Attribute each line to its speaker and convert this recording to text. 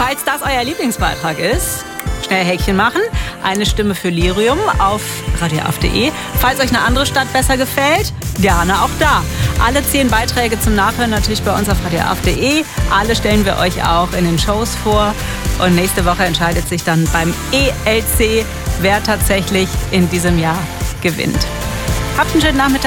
Speaker 1: Falls das euer Lieblingsbeitrag ist, schnell Häkchen machen. Eine Stimme für Lirium auf radioaf.de. Falls euch eine andere Stadt besser gefällt, gerne auch da. Alle 10 Beiträge zum Nachhören natürlich bei uns auf radioaf.de. Alle stellen wir euch auch in den Shows vor. Und nächste Woche entscheidet sich dann beim ELC, wer tatsächlich in diesem Jahr gewinnt. Habt einen schönen Nachmittag.